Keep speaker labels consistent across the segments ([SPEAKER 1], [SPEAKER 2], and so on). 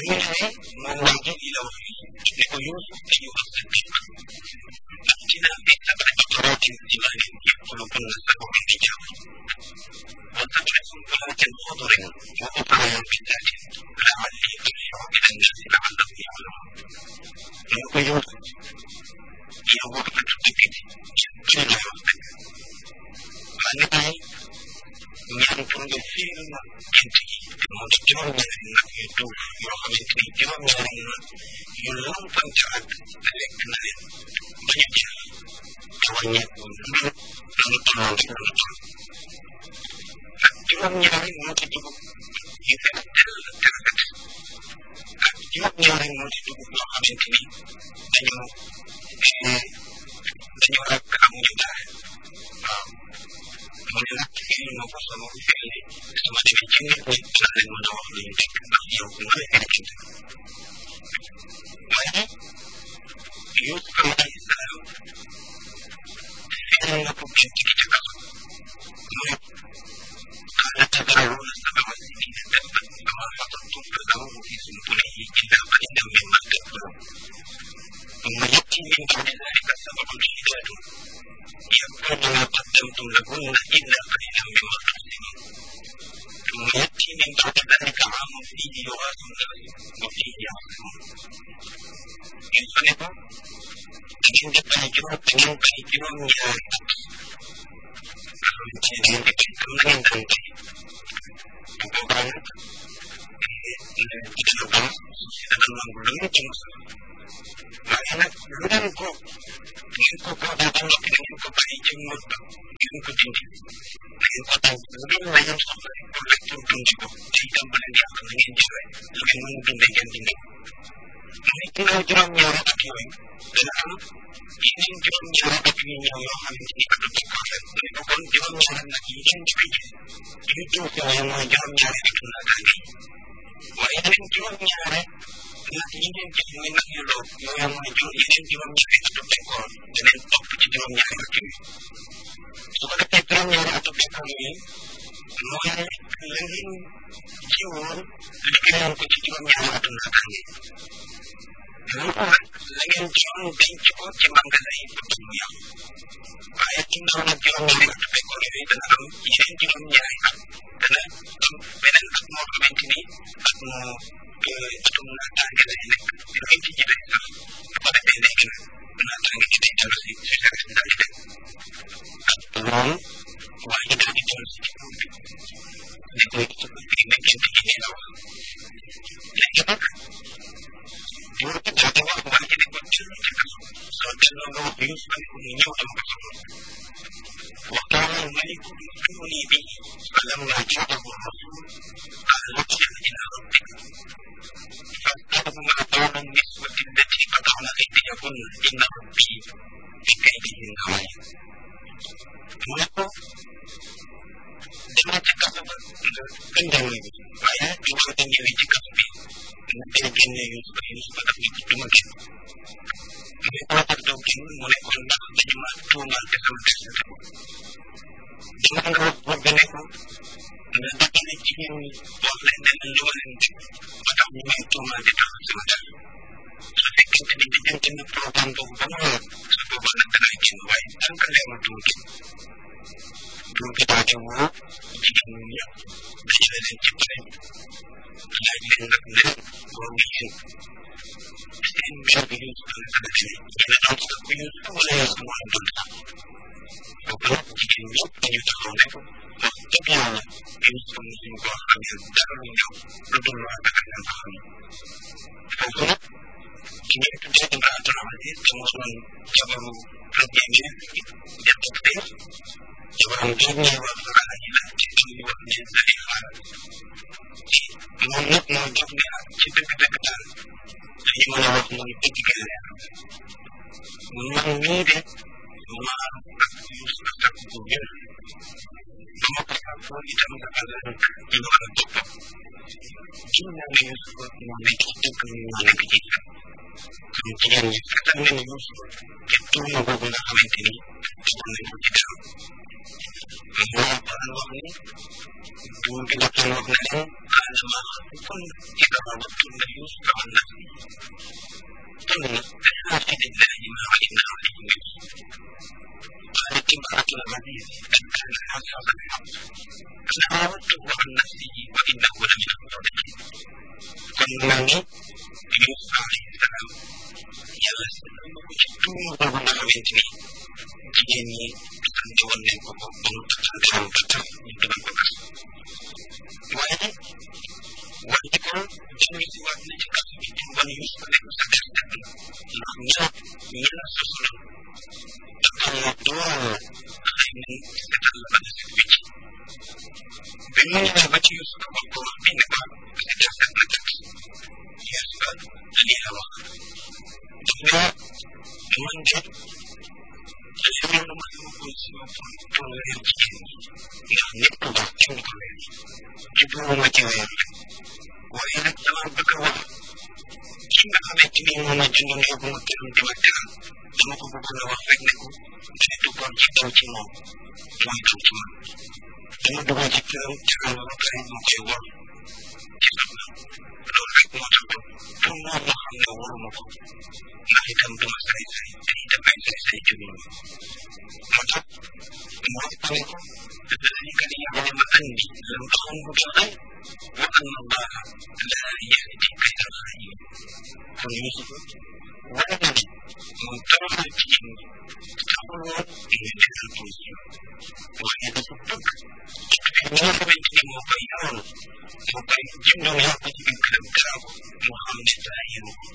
[SPEAKER 1] Ini mau lagi di laut ini koyus kayu asap Cina kita berbicara tentang yang walaupun satu bicara maka kesimpulan contoh yang utama yang kita lawan itu kita nggak lawan tapi yang koyus yang waktu itu Cina mana yang punya film kemudian yang itu yang kemudian yang pencarian kenal banyak kawannya pun nonton cuma nyari mau cukup itu cuma nyari mau cukup orang ini banyak kamu juga kemudian ini mau pasang ini semacam ini dan menawar ini yang mulai kita banyak yuk kalau kita film aku kita cakap karena terlalu sama ini dan sama satu pertama disempurna kita pada memang betul meyakinkan dari kata berbeda itu yang mendapat tentu lagunya indah pada memang betul meyakinkan dari kamu video atau video itu ingin kita hijau jadi kita mengenai bukan kita lupa dalam bulan cuma karena bulan kok datang dengan kepada jemur yang penting yang kota bulan yang sampai kolektor tunjuk kita boleh akan menginjak lebih mungkin dengan ini itu jurangnya lagi dan ini jurangnya lagi yang ini pada tempat itu kan jurangnya lagi itu yang mau jurangnya itu lagi wah ini jurangnya lagi ini jurangnya lo yang mau jurangnya itu tekor dan itu jurangnya lagi suka jurangnya atau tekor ini mau lagi jiwa lebih yang jurangnya itu lagi dengan jauh dan cukup cembangkan dunia. Ayat tinggal jauh dari ekor ini dalam isi jauhnya karena benar tak mau ini tak mau itu menatang kita ini itu jadi kepada pendek menatang kita terus secara sedang kita belum wajib dari terus itu seperti ini loh jadi Dulu kita tengok buat kita kecil kita sedang nongol di punya orang waktu ini di dalam ngajar kalau kita tidak fakta pengetahuan nisbati dari pengetahuan itu pun tidak lebih kayak gini namanya. Kenapa? Dengan cakap kendang ini, saya juga tinggal di cakap ini. Kemudian yang seperti ini seperti itu mungkin. Ini kalau terjadi mulai kontak dengan cuma kesampai itu. Dengan kalau berbeda itu, dengan ini ingin boleh dengan luar ini, maka memang cuma tidak sebentar. Seperti kita dibikin program pengembangan satu bulan terakhir, baik dan kalian mungkin. Dulu kita coba jika punya belajar dan cepat belajar dan kondisi sistem berbeda seperti ini dalam satu minit boleh semua benda beberapa jika ini penyusup oleh waktu biasa ini semua kami dalam minyak untuk mengatakan yang kami karena ini terjadi peraturan ini kemudian coba problemnya dan terkait Orang dunia berkaitan dengan dari hal menurut mujibnya cita-cita jadi menurut mujibnya menurut masyarakat dunia semua persatuan kita mengatakan jiwa untuk jiwa yang memiliki kemampuan kita kemudian kita menulis itu menggunakan ini kita menulis bahwa Allah ini buur bi daf leen wax ne leen qaala maa xatbukum idaa rawattum la yuusufa an nafsihi qulnaa bixaafidh illaahi maa alimnaa alayhi min قالت امرأة العزيز أن كان هذا الحق أنا راودته عن نفسه وإنه لمن الصادقين kon mel ni Yuusuf alayhi salaam yàlla seetal na ko ci tuuma boobu nga xamante ni jigéen ñi tusante woon nañ ko ba mu tusante woon ba tax ñu dugal ko kaso waaye nag war di ko jëmi si waat na ci kaso bi di wan Yuusuf ne ko sa def dëgg ndax ña sosaloon dafa doon xëy na seetal la ba ne si wicc bi mu ñëwee ba ci Yuusuf wax ko wax bi ne ko sa def dëgg la kat Yuusuf lii la wax daf ne man de leneen lu ma yóbbul si bopp pour weer jigéen ñi ndax nit ku baax kenn du ko weer jubluwuma ci weer bi waaye nag dama bëgg a wax ki nga xamante ni moom a jëndoon yóbbu ma këram di ma teral dama ko bëggoon a wax rek ne ko dana duggoon ci daw ci moom mooy daw ci man dama duggoon ci këram teral ma ba pare mu koy wor ci soxna loolu rek moo tax pour moom ma xam ne waruma ko ndax itam dama say say te itam ay say say jublu moo tax mu wax ko ne ko ذلك ليعلم أني لم أخنه بالغيب وأن الله لا يهدي كيد الخائنين kon Yuusuf wane na ne moom toroxal jigéen ñi taxul woon ñu jël position waaye dafa bëgg ñi nga xamante ni moo koy yoon moo koy jëndoon yàpp ci biir këram garaaw moo xam ne daa yenu ko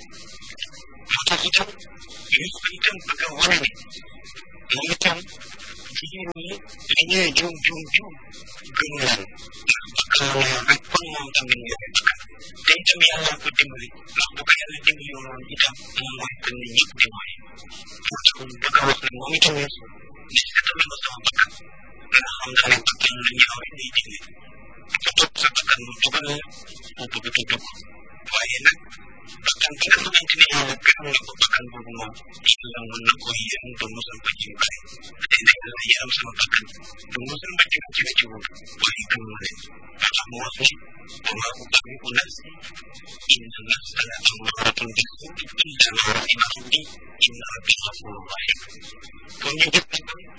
[SPEAKER 1] moo tax itam Yuusuf itam bëgg a wane ne moom itam jigéen ñi li ñuy juum gëm leen ndax bakkan la yor rek kon moom tamit ñu yore bakkan te itam yàlla ko dimbali ndax bu ko yàlla dimbali woon itam moom mooy que ni ñëpp di mooy moo tax mu bëgg a wax ne moom itam Yuusuf ne seetal ma sama bakkan nga xam ne bakkan lu ñaaw rek lay digle ku topp sa bakkan mu dugal la mu bëgg a dugg waaye nag bakkan bi nga xamante ne yàlla gërëm na ko bakkan boobu moom yàlla mën na ko yërëm ba musal ko ci yu bare te ne yàlla yërëm sama bakkan ba musal ma ci ci boobu waaye gëm na leen moo tax mu wax ni wa maa ubarri'u nafsi inna nafsa la ammaaratun bis-suu'i illa maa rahima rabbi inna rabbi ghafurun rahim kon ñu gis ne kon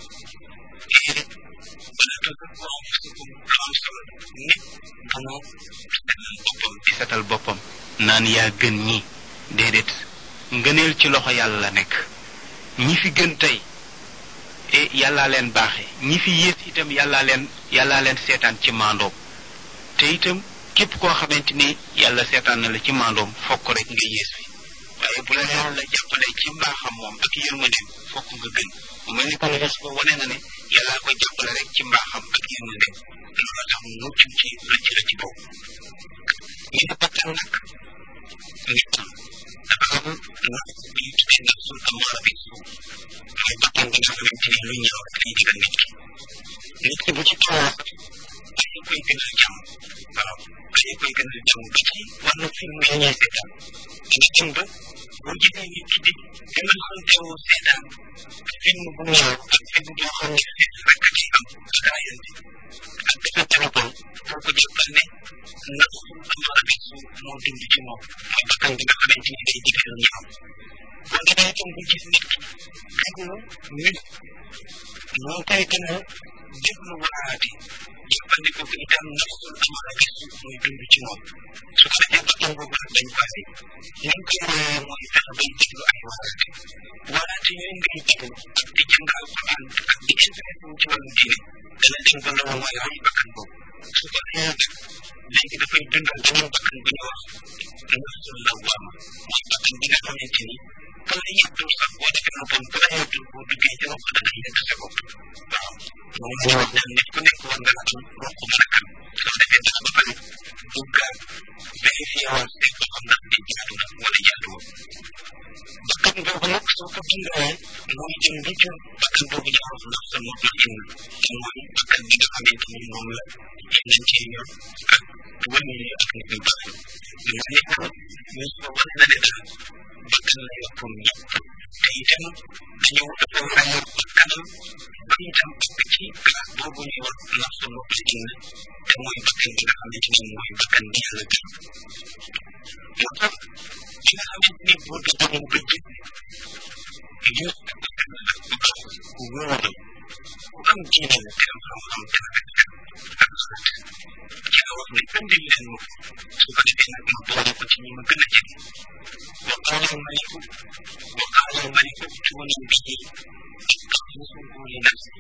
[SPEAKER 1] wala tuzakku anfusakum lu am solo nit di setal boppam naan yaa gën ñi déedéet ngëneel ci loxo yàlla la nekk ñi fi gën tey yàllaa leen baaxe ñi fi yées itam yàllaa leen seetaan ci maandoom te itam képp koo xamante ni yàlla seetaan na la ci maandoom fokk rek nga yées fi waaye bu la yàlla jàppale ci mbaaxam moom ak yërmandeem fokk nga gën mu mel ni kon Yuusuf wane na ne yàllaa ko jàppale rek ci mbaaxam ak yërmandeem loolu tax mu mucc ci rëcc boobu ñu ne bakkan nag nit dafa am nafs bi ñu tuddee nafsul ammaara bi mooy bakkan bi nga xamante ni lu ñaaw rek lay digal nit ki bu ci tolloo ay koy gën a jàmm waaw ay koy gën a jàmm ba ci wàllu film yi ñuy seetaan dina dem ba boo gisee nit ki di gën a xamtewoo seetaan film bu ñaaw ak film boo xam ne xeex rek ci am ak raayante ak dafa téléphone boo ko jàppal ne nafsul ammaara bi moo dund ci moom mooy bakkan bi nga xamante ni day digal ñaaw kon dina itam bu gis nit ki déglu nit moo koy gën a déglu waaraate jëfandikoo ko itam nafsul ammaara bi mooy dund ci moom su ko defee bakkan boobu nag dañ ko fi ñu koy royee mooy fexe bay déglu ay waaraate yooyu ngay déglu ak di jàng alquran ak di intéressé wu ci wàllu diine dana dem ba loolu mooy roy bakkan boobu su ko defee nag léegi dafay dundal beneen bakkan bu ñuy wax nafsul lawwaama mooy bakkan bi nga xamante ni ku la yettul sax boo defee lu bon ku la yettul boo duggee ci roq da ngay yett sa bopp waaw moom la ñuy wax naan nit ku nekk war nga am roq mën a kan soo defee dara ba pare duggaat vérifié waat def ba xam ndax di jaadu na wala jaaduwul bakkan boobu nag soo ko dundalee mooy dem ba jur bakkan boobu ñu wax nafsul mutmainna te mooy bakkan bi nga xamante ni moom la yeneen ci yor ak wàññi yi ak nit ñu baax ñu ne ko Yuusuf wane na ne daal bakkan la yor pour ñëpp te itam dañoo dafa war a yor bakkanam ba itam ak ci place boobu ñuy wax nafsul mutmainna mooy bakkan bi nga xamante ni mooy bakkan bi yàlla gën moo tax bi nga xamante ni buur bi demoon ba gis Yuusuf ku wóor la ku am diine la te am xam-xam te rafet ak xalaat ci la wax ne andil leen ma su ko defee nag ma boole ko ci ñi ma gën a jege وقال الملك ائتوني به استخلصه لنفسي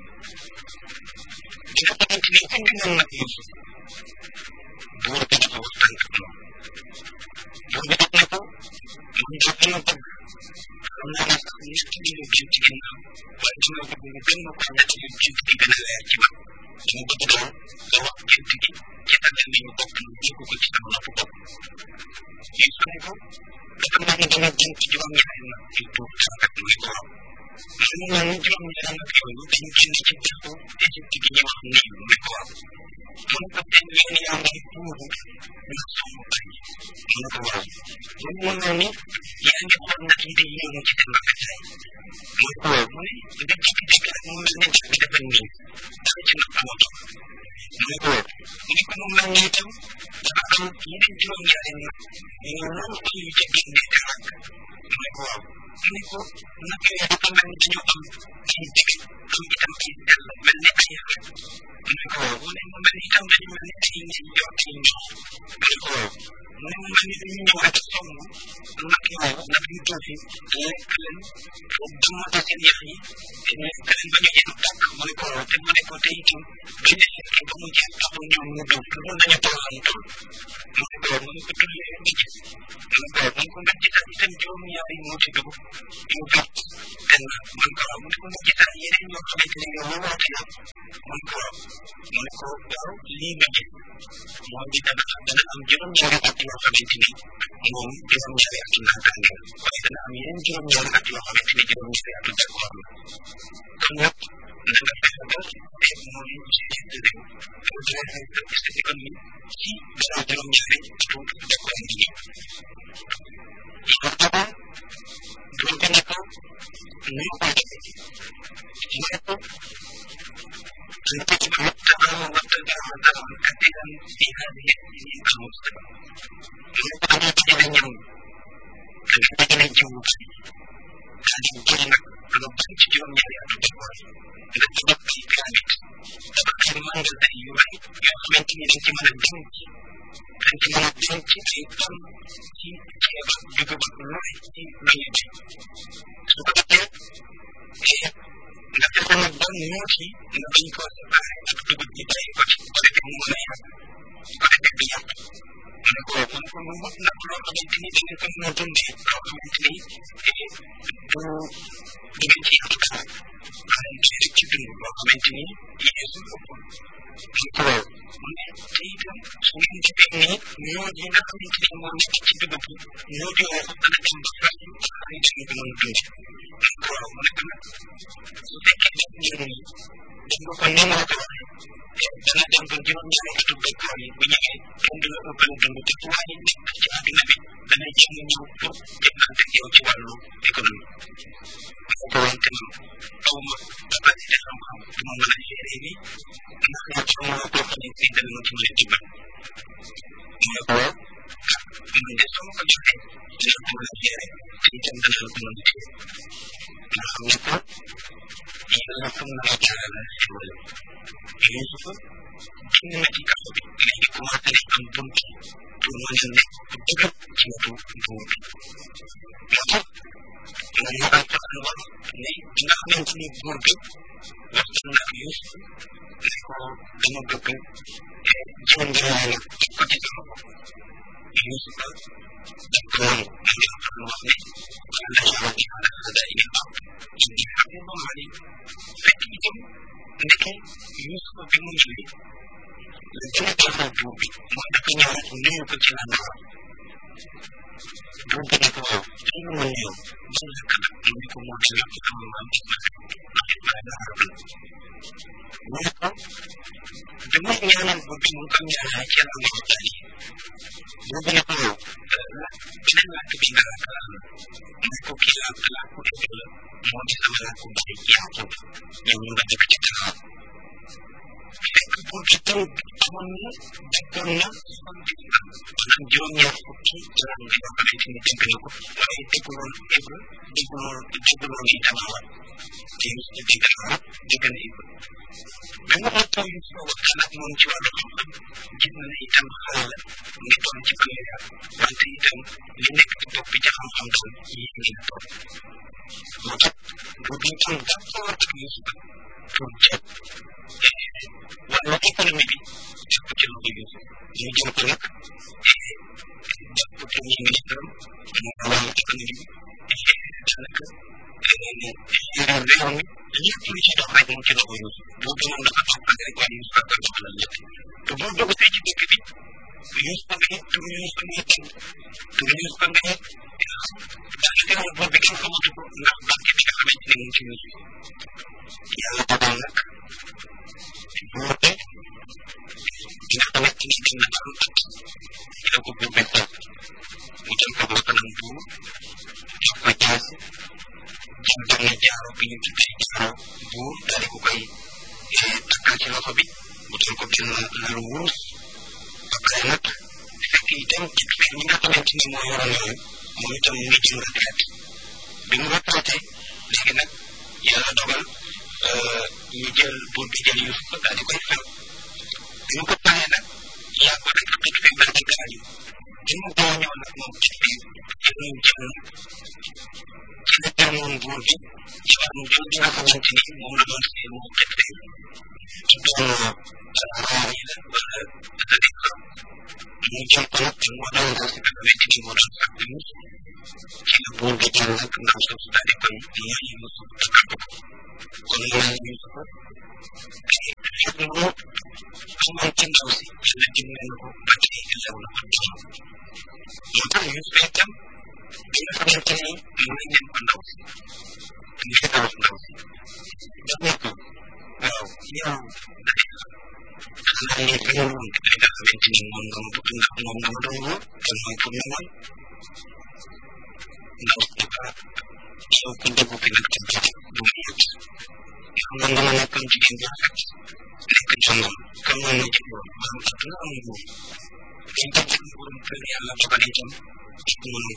[SPEAKER 1] إذا كنت عندنا النبي buur bi dafa waxtaan ak moom buur bi def na ko man de li ma bëgg xam naa ne sax ñett li ñu jëm ci ginnaaw waaye dama bëgg nga gën ma ko ñett li jëm ci gën a leer ci man dama bëgg daal nga wax jënt gi ci agal mi ñu bokk ñu dégg ko ci sama nopp bopp Yuusuf ne ko dafa mel ni dama jëm ci juróom-ñaari nag yu tuub ak muy borom man mel ni juróom-ñaari nag yooyu dañu génn ci dëkku Égypte gi ñuy wax Niil muy borom mun ko tey yéen yaa ngi tuuru nga soxla bàyyi mun ko waaw mun mu mel ni yaa ngi xool nag yi di yéemu ci seen rafetaay mun ko waaw mu ne nga jékki-jékki rek mu mel ni dëkk bi dafa nii dara ci nag amoo dox mun ko waaw mu ne ko mu mel ni itam dafa am yeneen juróom-ñaari nag ñu loolu ko ñu ca génne te nag mu ne ko waaw mu ne ko nag yooyu dafa mel ni dañoo am ay dëkk am itam ay dell mel ni ay xel mu ne ko waaw mu ne mu mel ni itam dañu mel ni ay yor ay ndox mu ne ko waaw mu ne mu mel ni dañu ñëw rek sonn nag yooyu nag yu tuuti lekk leen dammate seen yax yi lekk leen ba ñu jeex tàkk mu ne ko waaw te mu ne ko te itam génne lekk ba mu jeex taxul ñoom ñu dóor toujours dañu tollantul mu ne ko waaw mu ne ko tullee nga gis mu ne ko waaw mu ne ko nga gisaat itam juróom-ñaari moo ci dugg yu gàtt benn mu ne ko waaw mu ne ko nga gisaat yeneen ñoo xamante ne yow woote la mu ne ko waaw mu ne ko waaw lii nga gis moom di dana am juróom-ñaari at yoo xamante ni moom juróom-ñaari atu naataange la waaye dana am yeneen juróom-ñaari at yoo xamante ni juróom-ñaari atu d'accord la kon nag na nga fexe ba te mooy gestion de réew pour gérer sa économie ci gannaaw juróom-ñaari atu d'accord liggéey yàlla buur bi ne ko noo koy defee mu ne ko الكتب والتقوى والتدعوة كثيرا في هذه السنين المسلمة يقول أن يوم كان الجو هذه الكلمة ربما تجون يعني أتدور إذا تبقى كامل تبقى المنزل الأيواني يخمنتني أنت من الجنك أنت من الجنك أيضا في كيف يجب الله في رأيك سبحانه ndax dafa nag ban moo ci nga bañ koo séparé ak dugub ji bàyyi ko ci ko defee mu mën a yàq ko defee du yàq mu ne ko mu mot nag loo xamante ni da nga ko mën a dundee loo xamante ni du ngeen ci yàq dara maanaam du rek ci dund loo xamante ni yeesu ëpp mu ko mu ne te itam su ngeen defee nii ñoo yi nga xamante ni moo nekk ci dugub bi ñoo di woo dana dem ba fas ay dañu ko mën a dundee mu ko mu ne ko nag su fekkee def ngeen nii def nga ko ni ma ko waxee dana dem ba juróom-ñaari atu bekkoor yi bu ñëwee kenn du la ëppal dund te waaye nekk ci àddina bi dana jéem a ñëw pour jëflante ak yow ci wàllu économie moo ko wante man aw ma capacité xam-xam du ma mën a gérer ni ndax ma ci mën a koo xam ne fii dana ma ci mën a dimbal mu ne ko waaw man de soo ma ko joxee dina ko mën a gérer te itam dana la ko mën a téye nga xam ne ko yàlla fu mu la jaarale xewal Yuusuf génn na ci kaso bi léegi commencé nañ am bunt pour mën a nekk bu dëgër ci wetu buur bi moo tax moom la Alxuraan wax ne bi nga xamante ni buur bi waxtaan na ak Yuusuf ne ko dama bëgg jël njëriñ la teg ko ci sama bopp Yuusuf daf ko nangu moom la Alxuraan wax ne wala yàlla ala xazaa'ini al-ard inni hafiizun aliim fekk itam ndeke Yuusuf bi mu ñëwee la gën a jaaxal buur bi mooy dafa ñëw rek nuyu ko ci làmbaam buur bi ne ko waaw dañ ma nuyoo ban làkk la mu ne ko moo di làkk sama maam ndax Ibrahima arab la mu ne ko dama ñaanal buur bi mu ngi ko ñaanal ci yàlla ma waxtaan yi buur bi ne ko waaw beneen làkk bi nga làkk la mu ne ko kii làkk làkku Hébreu la moo di sama làkku baay Yaaqub ñoom ñu nga dëkk ci Kanaan fekk buur bi tam amoon ne dëkkoon na maanaam juróom-ñaar fukki jamono bi yoo xamante ni dégg na ko waaye dégguloon hébreu dégguloon itam arab te Yuusufa dégg na arab dégg na hébreu bi mu waxtaan Yuusufa waxtaan ak moom ci wàllu xam-xam gis na ne itam xale la mu ngi toll ci fanweeri at wante itam li nekk ci bopp bi ci xam-xam daal yéen ngi na toll moo tax bu bi itam d'accord ak Yuusufa pour jël wàllu économie bi def ko ci loxo Yuusufa ñu jël ko nag def ko premier ministre am wàllu économie bi daanaka réew mi lépp lu ci dox rek moom ci loxo Yuusufa boo gënoon dafa toog ak rek waaye Yuusufa koy doxalal lépp te boo duggatee ci dëkk bi Yuusufa nga yëg tur Yuusufa nga yëg tur Yuusufa nga yëg daanaka moom boobu bi kenn xamatu ko ndax barke bi nga xamante ne moom ci Yuusufa yàlla dogal nag buur bi nga xamante ni dem na am at ci la ko buur bi toog mu jël ko ba kanam buur jox ko jaas jël benn jaaro bi ñu tuddee jaaro buur daal di ko koy takkal ci loxo bi mu jël ko benn lalu wurus ba pare nag fekk itam ci fekk ñi nga xamante ni moo yoroon yooyu moom itam mu ngi jël retraite bi mu retraité léegi nag yàlla dogal ñu jël buur bi jël Yuusufa daal di koy fal bi mu ko paree nag yaa ko rek xëy fi daal di gaañu bi mu gaañoo nag moom ci biir ci lañ jël ci la jëmoon buur bi ci wàllum jël bi nga xamante ni moom la doon see mu xëy ci doon raar yi la wala dadi xam mu jël ko nag moo doon ko si nga xamante ni moo doon sàkk Yuusufa ci la buur bi jël nag ndaw soosu daal di koy may Yuusufa takkal ko kon may Yuusufa fekk mu amoon ci ndaw si yàlla dimbali na ko ba tey lew na ko doom moo tax Yuusufa itam bi nga xamante ni may leen ko ndaw si ñu fi wax ndaw si daf ne ko waaw yow dadi xanaa ni fi nga woon li nga xamante ni moom nga ma bëgg ndax moom nga ma doon woo te mooy pour ne man ndaw si ko yow ku déggu fi nag ci bëccëg du ma yëg yow man dama nekkoon jigéen bu rafet nekk jongam comme moom la jëkkoon maanaam adduna amul moom dañ dem ci borom kër yàlla dogal itam mënul